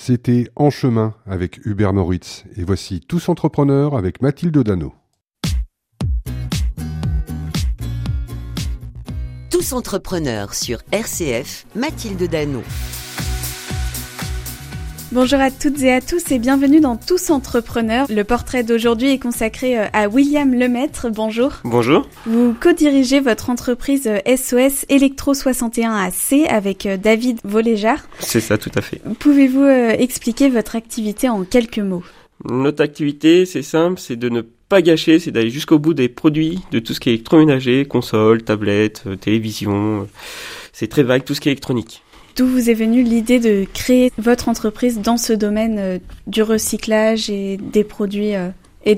C'était En chemin avec Hubert Moritz. Et voici Tous entrepreneurs avec Mathilde Dano. Tous entrepreneurs sur RCF, Mathilde Dano. Bonjour à toutes et à tous et bienvenue dans Tous entrepreneurs. Le portrait d'aujourd'hui est consacré à William Lemaître. Bonjour. Bonjour. Vous co-dirigez votre entreprise SOS Electro 61 AC avec David Vollejard. C'est ça, tout à fait. Pouvez-vous expliquer votre activité en quelques mots ? Notre activité, c'est simple, c'est de ne pas gâcher, c'est d'aller jusqu'au bout des produits, de tout ce qui est électroménager, console, tablette, télévision. C'est très vague, tout ce qui est électronique. D'où vous est venue l'idée de créer votre entreprise dans ce domaine du recyclage et des produits électroniques ?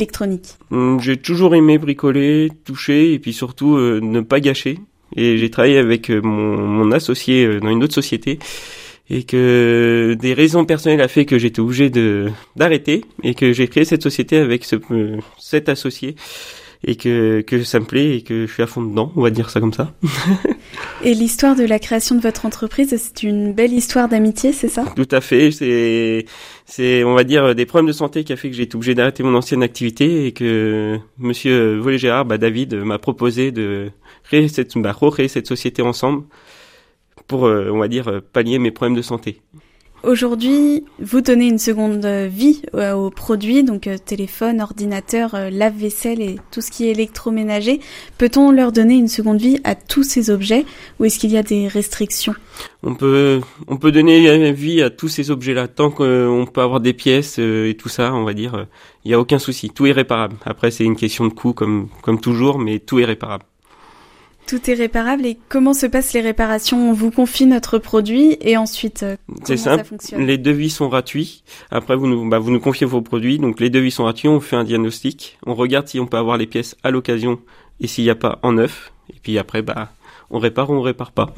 J'ai toujours aimé bricoler, toucher et puis surtout ne pas gâcher. Et j'ai travaillé avec mon associé dans une autre société et que des raisons personnelles a fait que j'étais obligé d'arrêter et que j'ai créé cette société avec cet associé. Et que ça me plaît et que je suis à fond dedans, on va dire ça comme ça. Et l'histoire de la création de votre entreprise, c'est une belle histoire d'amitié, c'est ça ? Tout à fait, c'est on va dire des problèmes de santé qui a fait que j'ai été obligé d'arrêter mon ancienne activité et que monsieur Vollejard, David m'a proposé de recréer cette société ensemble pour on va dire pallier mes problèmes de santé. Aujourd'hui, vous donnez une seconde vie aux produits, donc téléphone, ordinateur, lave-vaisselle et tout ce qui est électroménager. Peut-on leur donner une seconde vie à tous ces objets ou est-ce qu'il y a des restrictions ? On peut donner vie à tous ces objets-là tant qu'on peut avoir des pièces et tout ça, on va dire, il y a aucun souci, tout est réparable. Après, c'est une question de coût comme toujours, mais tout est réparable. Tout est réparable et comment se passent les réparations ? On vous confie notre produit et ensuite, comment ça fonctionne ? Les devis sont gratuits. Après, vous nous confiez vos produits. Donc, les devis sont gratuits. On fait un diagnostic. On regarde si on peut avoir les pièces à l'occasion et s'il n'y a pas en neuf. Et puis après, on répare ou on répare pas.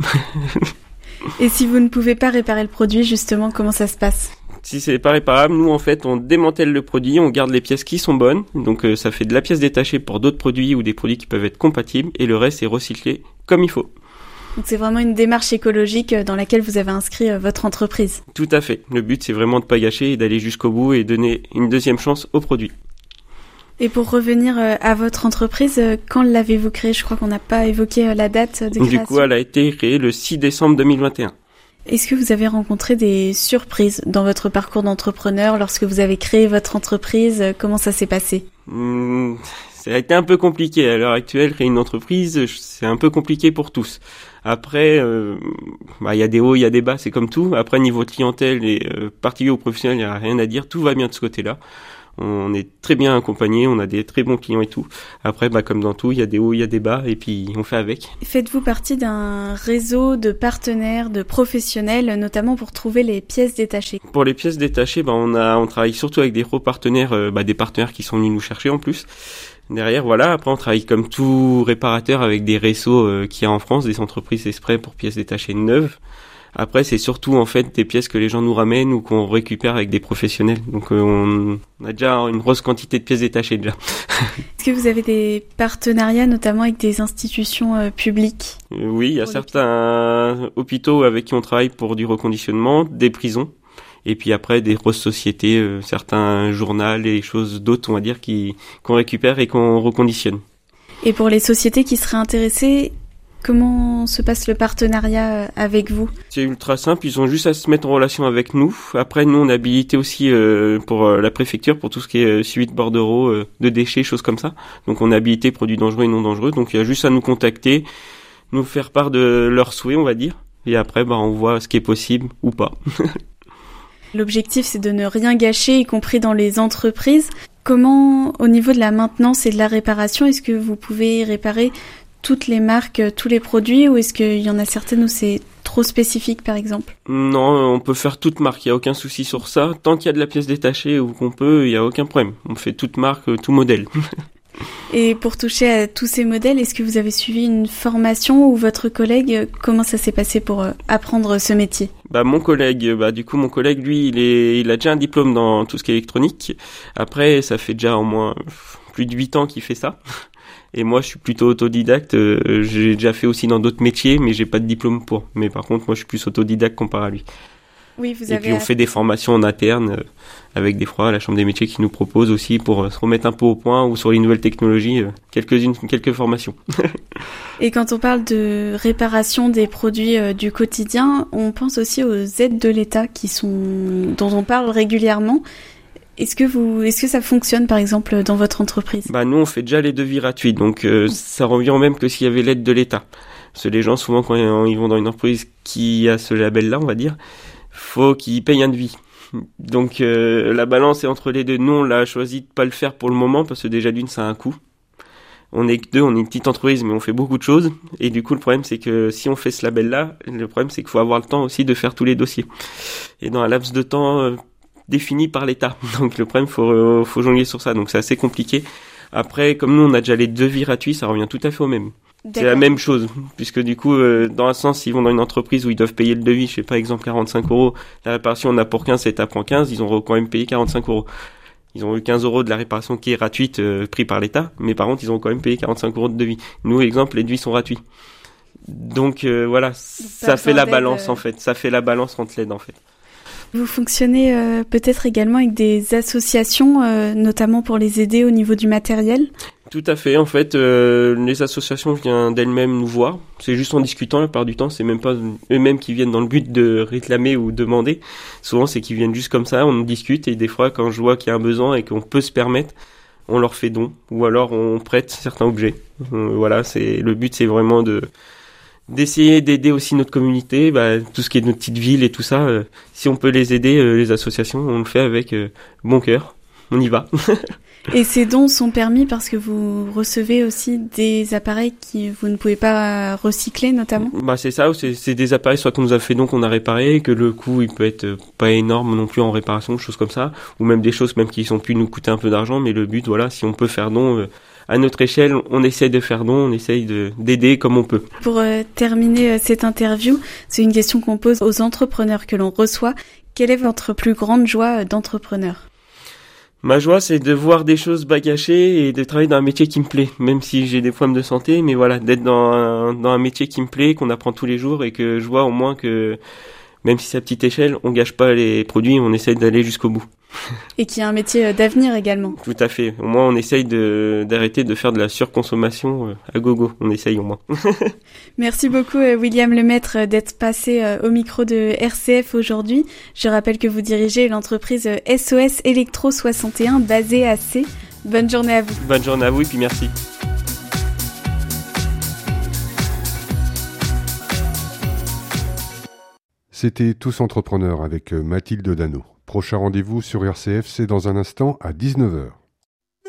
Et si vous ne pouvez pas réparer le produit, justement, comment ça se passe ? Si c'est pas réparable, nous en fait on démantèle le produit, on garde les pièces qui sont bonnes, donc ça fait de la pièce détachée pour d'autres produits ou des produits qui peuvent être compatibles et le reste est recyclé comme il faut. Donc c'est vraiment une démarche écologique dans laquelle vous avez inscrit votre entreprise. Tout à fait, le but c'est vraiment de pas gâcher et d'aller jusqu'au bout et donner une deuxième chance aux produits. Et pour revenir à votre entreprise, quand l'avez-vous créée ? Je crois qu'on n'a pas évoqué la date de création. Du coup elle a été créée le 6 décembre 2021. Est-ce que vous avez rencontré des surprises dans votre parcours d'entrepreneur lorsque vous avez créé votre entreprise ? Comment ça s'est passé ? Ça a été un peu compliqué. À l'heure actuelle, créer une entreprise, c'est un peu compliqué pour tous. Après, il y a des hauts, il y a des bas, c'est comme tout. Après, niveau clientèle et particulier ou professionnel, il n'y a rien à dire. Tout va bien de ce côté-là. On est très bien accompagné, on a des très bons clients et tout. Après, comme dans tout, il y a des hauts, il y a des bas, et puis on fait avec. Faites-vous partie d'un réseau de partenaires, de professionnels, notamment pour trouver les pièces détachées ? Pour les pièces détachées, on travaille surtout avec des gros partenaires, des partenaires qui sont venus nous chercher en plus. Derrière, voilà. Après, on travaille comme tout réparateur avec des réseaux qu'il y a en France, des entreprises exprès pour pièces détachées neuves. Après, c'est surtout en fait des pièces que les gens nous ramènent ou qu'on récupère avec des professionnels. Donc, on a déjà une grosse quantité de pièces détachées déjà. Est-ce que vous avez des partenariats, notamment avec des institutions publiques ? Oui, il y a certains hôpitaux avec qui on travaille pour du reconditionnement, des prisons, et puis après des grosses sociétés, certains journaux et choses d'autres, on va dire, qu'on récupère et qu'on reconditionne. Et pour les sociétés qui seraient intéressées, comment se passe le partenariat avec vous ? C'est ultra simple, ils ont juste à se mettre en relation avec nous. Après, nous, on est habilité aussi pour la préfecture, pour tout ce qui est suivi de bordereaux, de déchets, choses comme ça. Donc, on est habilité produits dangereux et non dangereux. Donc, il y a juste à nous contacter, nous faire part de leurs souhaits, on va dire. Et après, on voit ce qui est possible ou pas. L'objectif, c'est de ne rien gâcher, y compris dans les entreprises. Comment, au niveau de la maintenance et de la réparation, est-ce que vous pouvez réparer toutes les marques, tous les produits, ou est-ce qu'il y en a certaines où c'est trop spécifique, par exemple ? Non, on peut faire toute marque, il n'y a aucun souci sur ça. Tant qu'il y a de la pièce détachée ou qu'on peut, il n'y a aucun problème. On fait toute marque, tout modèle. Et pour toucher à tous ces modèles, est-ce que vous avez suivi une formation ou votre collègue, comment ça s'est passé pour apprendre ce métier ? Mon collègue, lui, il a déjà un diplôme dans tout ce qui est électronique. Après, ça fait déjà au moins plus de 8 ans qu'il fait ça. Et moi, je suis plutôt autodidacte. J'ai déjà fait aussi dans d'autres métiers, mais j'ai pas de diplôme pour. Mais par contre, moi, je suis plus autodidacte comparé à lui. Oui, vous avez. Et puis on fait des formations en interne avec des fois la Chambre des métiers qui nous propose aussi pour se remettre un peu au point ou sur les nouvelles technologies, quelques formations. Et quand on parle de réparation des produits du quotidien, on pense aussi aux aides de l'État dont on parle régulièrement. Est-ce que ça fonctionne par exemple dans votre entreprise ? Nous on fait déjà les devis gratuits, donc ça revient au même que s'il y avait l'aide de l'État. Parce que les gens souvent quand ils vont dans une entreprise qui a ce label-là, on va dire, faut qu'ils payent un devis. Donc la balance est entre les deux. Nous on l'a choisi de pas le faire pour le moment parce que déjà d'une ça a un coût. On est que deux, on est une petite entreprise mais on fait beaucoup de choses et du coup le problème c'est que si on fait ce label-là, le problème c'est qu'il faut avoir le temps aussi de faire tous les dossiers. Et dans un laps de temps défini par l'État. Donc le problème faut jongler sur ça. Donc c'est assez compliqué. Après comme nous on a déjà les devis gratuits, ça revient tout à fait au même. D'accord. C'est la même chose, puisque du coup, dans un sens, s'ils vont dans une entreprise où ils doivent payer le devis, je sais pas, exemple 45 €, la réparation on a pour 15, l'État prend 15, ils ont quand même payé 45 €. Ils ont eu 15 € de la réparation qui est gratuite, pris par l'État, mais par contre, ils ont quand même payé 45 € de devis. Nous, exemple, les devis sont gratuits. Donc voilà, ça fait la balance en fait, ça fait la balance entre l'aide en fait. Vous fonctionnez peut-être également avec des associations, notamment pour les aider au niveau du matériel ? Tout à fait. En fait, les associations viennent d'elles-mêmes nous voir. C'est juste en discutant, la plupart du temps. C'est même pas eux-mêmes qui viennent dans le but de réclamer ou demander. Souvent, c'est qu'ils viennent juste comme ça, on discute. Et des fois, quand je vois qu'il y a un besoin et qu'on peut se permettre, on leur fait don. Ou alors, on prête certains objets. Voilà, le but, c'est vraiment d'essayer d'aider aussi notre communauté, tout ce qui est de notre petite ville et tout ça. Si on peut les aider, les associations, on le fait avec bon cœur. On y va. Et ces dons sont permis parce que vous recevez aussi des appareils que vous ne pouvez pas recycler, notamment ? C'est ça, c'est des appareils soit qu'on nous a fait don, qu'on a réparé, que le coût il peut être pas énorme non plus en réparation, choses comme ça, ou même des choses même qui sont pu nous coûter un peu d'argent, mais le but, voilà, si on peut faire don à notre échelle, on essaye de faire don, on essaye d'aider comme on peut. Pour terminer cette interview, c'est une question qu'on pose aux entrepreneurs que l'on reçoit. Quelle est votre plus grande joie d'entrepreneur ? Ma joie, c'est de voir des choses bagachées et de travailler dans un métier qui me plaît, même si j'ai des problèmes de santé, mais voilà, d'être dans un métier qui me plaît, qu'on apprend tous les jours et que je vois au moins que, même si c'est à petite échelle, on gâche pas les produits, on essaye d'aller jusqu'au bout. Et qui est un métier d'avenir également. Tout à fait. Au moins, on essaye d'arrêter de faire de la surconsommation à gogo. On essaye au moins. Merci beaucoup, William Lemaître, d'être passé au micro de RCF aujourd'hui. Je rappelle que vous dirigez l'entreprise SOS Electro 61 basée à C. Bonne journée à vous. Bonne journée à vous et puis merci. C'était Tous Entrepreneurs avec Mathilde Dano. Prochain rendez-vous sur RCF, c'est dans un instant à 19h.